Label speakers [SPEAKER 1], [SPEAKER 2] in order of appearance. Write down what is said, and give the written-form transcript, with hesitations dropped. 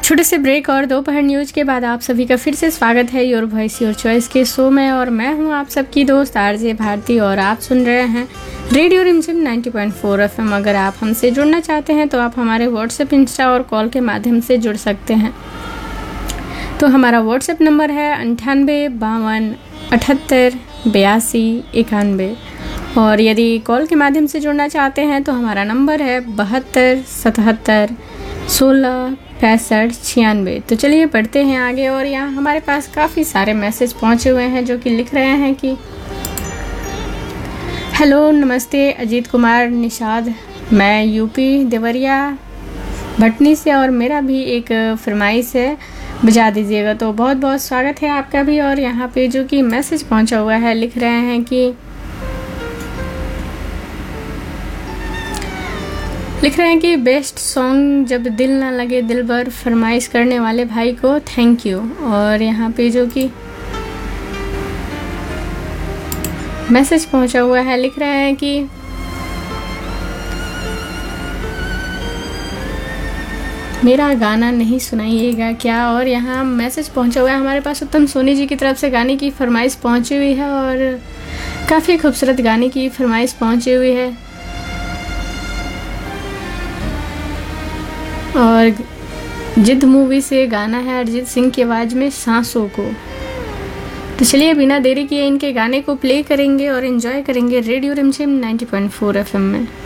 [SPEAKER 1] छोटे से ब्रेक और दोपहर न्यूज के बाद आप सभी का फिर से स्वागत है योर वॉइस योर चॉइस के शो में। और मैं हूं आप सबकी दोस्त आरजे भारती और आप सुन रहे हैं रेडियो रिमझिम 90.4 FM। अगर आप हमसे जुड़ना चाहते हैं तो आप हमारे व्हाट्सएप, इंस्टा और कॉल के माध्यम से जुड़ सकते हैं। तो हमारा व्हाट्सएप नंबर है 9852788291। और यदि कॉल के माध्यम से जुड़ना चाहते हैं तो हमारा नंबर है 7277166596। तो चलिए पढ़ते हैं आगे। और यहाँ हमारे पास काफ़ी सारे मैसेज पहुँचे हुए हैं जो कि लिख रहे हैं कि हेलो, नमस्ते अजीत कुमार निषाद, मैं यूपी देवरिया भटनी से और मेरा भी एक फरमाइश है, बजा दीजिएगा। तो बहुत बहुत स्वागत है आपका भी। और यहाँ पे जो कि मैसेज पहुँचा हुआ है लिख रहे हैं कि बेस्ट सॉन्ग जब दिल ना लगे दिल भर, फरमाइश करने वाले भाई को थैंक यू। और यहाँ पे जो कि मैसेज पहुंचा हुआ है लिख रहे हैं कि मेरा गाना नहीं सुनाइएगा क्या। और यहाँ मैसेज पहुंचा हुआ है हमारे पास उत्तम सोनी जी की तरफ से, गाने की फरमाइश पहुंची हुई है और काफ़ी खूबसूरत गाने की फरमाइश पहुंची हुई है। और जिद मूवी से गाना है अरिजीत सिंह की आवाज़ में सांसों को। तो चलिए बिना देरी किए इनके गाने को प्ले करेंगे और एंजॉय करेंगे रेडियो रिमझिम 90.4 FM में।